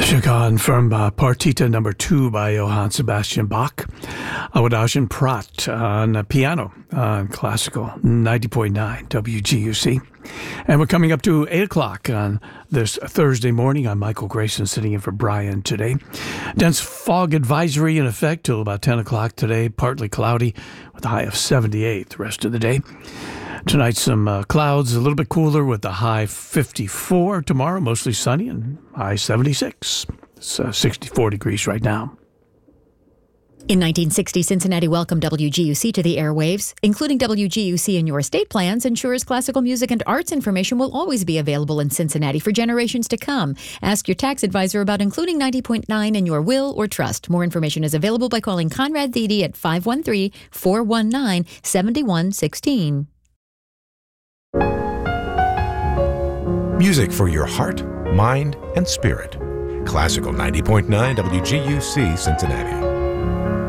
Chagan from Partita number 2 by Johann Sebastian Bach. Awadajan Prat on piano on classical 90.9 WGUC. And we're coming up to 8 o'clock on this Thursday morning. I'm Michael Grayson sitting in for Brian today. Dense fog advisory in effect till about 10 o'clock today. Partly cloudy with a high of 78 the rest of the day. Tonight, some clouds, a little bit cooler with a high 54. Tomorrow, mostly sunny and high 76. It's 64 degrees right now. In 1960, Cincinnati welcomed WGUC to the airwaves. Including WGUC in your estate plans ensures classical music and arts information will always be available in Cincinnati for generations to come. Ask your tax advisor about including 90.9 in your will or trust. More information is available by calling Conrad Thede at 513-419-7116. Music for your heart, mind, and spirit. Classical 90.9 WGUC Cincinnati.